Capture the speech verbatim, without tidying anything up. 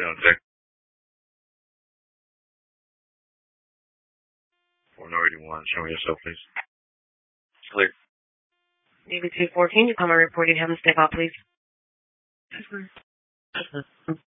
Sound check. four ninety-one, show me yourself, please. Clear. Navy two fourteen, you come and report you have a step out, please.